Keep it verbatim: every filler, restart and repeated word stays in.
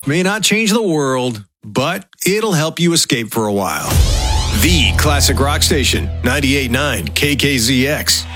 may not change the world, but it'll help you escape for a while. The Classic Rock Station, ninety-eight point nine K K Z X.